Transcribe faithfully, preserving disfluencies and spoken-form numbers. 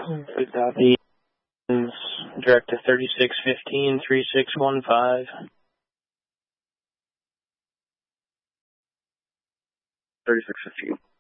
Copy. Direct to thirty-six fifteen, three six one five. thirty-six fifteen.